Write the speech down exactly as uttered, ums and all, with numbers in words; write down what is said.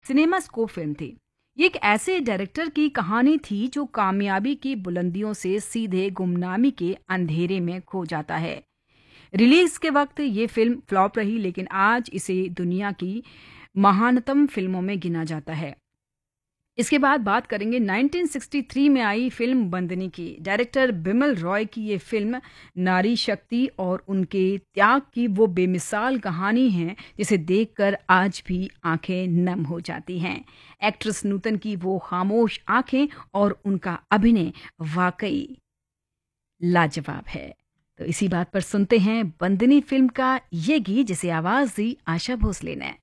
Cinema scope film थी। ये एक ऐसे डायरेक्टर की कहानी थी जो कामयाबी की बुलंदियों से सीधे गुमनामी के अंधेरे में खो जाता है। रिलीज के वक्त ये फिल्म फ्लॉप रही, लेकिन आज इसे दुनिया की महानतम फिल्मों में गिना जाता है। इसके बाद बात करेंगे नाइनटीन सिक्सटी थ्री में आई फिल्म बंदनी की। डायरेक्टर बिमल रॉय की ये फिल्म नारी शक्ति और उनके त्याग की वो बेमिसाल कहानी है जिसे देखकर आज भी आंखें नम हो जाती हैं। एक्ट्रेस नूतन की वो खामोश आंखें और उनका अभिनय वाकई लाजवाब है। तो इसी बात पर सुनते हैं बंदनी फिल्म का ये गीत जिसे आवाज दी आशा भोसले ने।